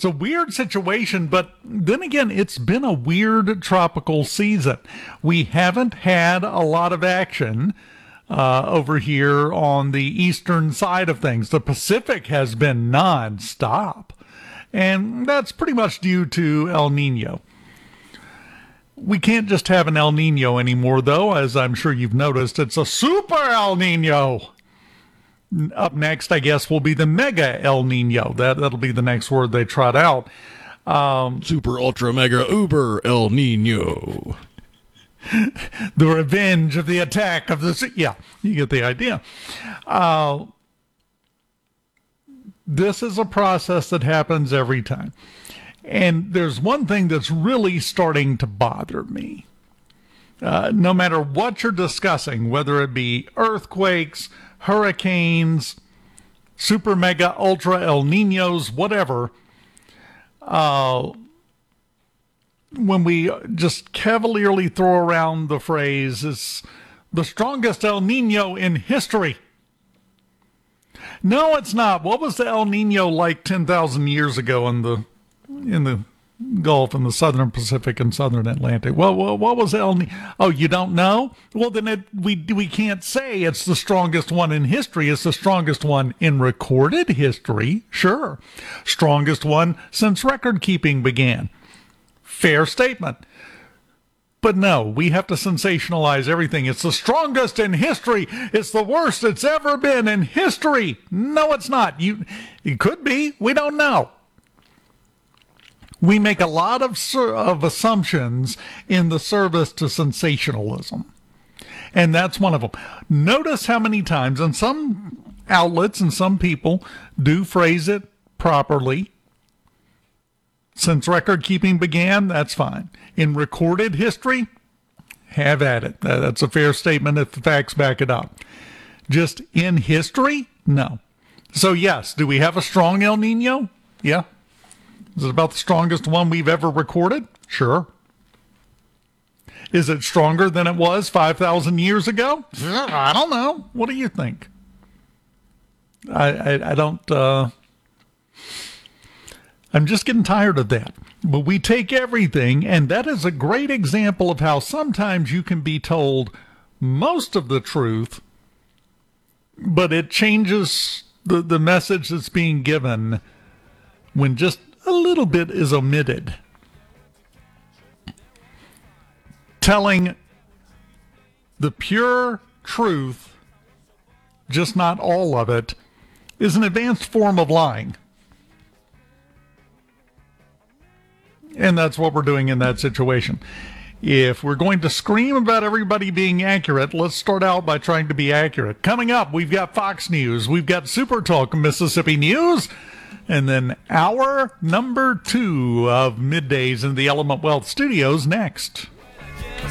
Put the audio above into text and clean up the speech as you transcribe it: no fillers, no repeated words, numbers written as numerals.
It's a weird situation, but then again, it's been a weird tropical season. We haven't had a lot of action over here on the eastern side of things. The Pacific has been nonstop, and that's pretty much due to El Nino. We can't just have an El Nino anymore, though, as I'm sure you've noticed. It's a super El Nino. Up next, I guess, will be the mega El Nino. That'll be the next word they trot out. Super, ultra, mega, uber El Nino. The revenge of the attack of the... Yeah, you get the idea. This is a process that happens every time. And there's one thing that's really starting to bother me. No matter what you're discussing, whether it be earthquakes, hurricanes, super, mega, ultra, El Ninos, whatever, when we just cavalierly throw around the phrase, it's the strongest El Nino in history. No, it's not. What was the El Nino like 10,000 years ago in the Gulf and the Southern Pacific and Southern Atlantic? Well, what was El Nino? Oh, you don't know? Well, then we can't say it's the strongest one in history. It's the strongest one in recorded history, sure. Strongest one since record keeping began. Fair statement. But no, we have to sensationalize everything. It's the strongest in history. It's the worst it's ever been in history. No, it's not. It could be. We don't know. We make a lot of assumptions in the service to sensationalism. And that's one of them. Notice how many times, and some outlets and some people do phrase it properly. Since record keeping began, that's fine. In recorded history, have at it. That's a fair statement if the facts back it up. Just in history, no. So yes, do we have a strong El Nino? Yeah. Is it about the strongest one we've ever recorded? Sure. Is it stronger than it was 5,000 years ago? I don't know. What do you think? I don't... I'm just getting tired of that. But we take everything, and that is a great example of how sometimes you can be told most of the truth, but it changes the message that's being given when just a little bit is omitted. Telling the pure truth, just not all of it, is an advanced form of lying. And that's what we're doing in that situation. If we're going to scream about everybody being accurate, let's start out by trying to be accurate. Coming up, we've got Fox News, we've got Super Talk Mississippi News, and then hour number 2 of Middays in the Element Wealth Studios next.